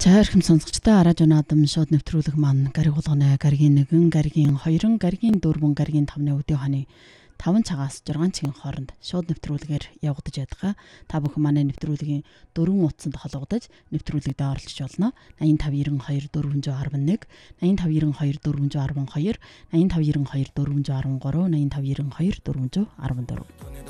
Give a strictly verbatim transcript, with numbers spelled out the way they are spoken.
За эрхэм сонсогчдоо Радио Наадам шууд нэвтрүүлэг маань гариг болгоно. Гаригийн нэгэн, гаригийн хоёрын, гаригийн дөрвөн, гаригийн тавны өдөө ханы таван цагаас зургаан цагийн хооронд шууд нэвтрүүлгээр явагдаж ядгаа. Та бүхэн манай нэвтрүүлгийн дөрвөн утсанд холбогдож нэвтрүүлэгт оролцож болно. найман тав найман хоёр дөрвөн один нэг, найман тав найман хоёр дөрвөн один хоёр, найман тав найман хоёр дөрвөн один гурав, найман тав найман хоёр дөрвөн один дөрвөн.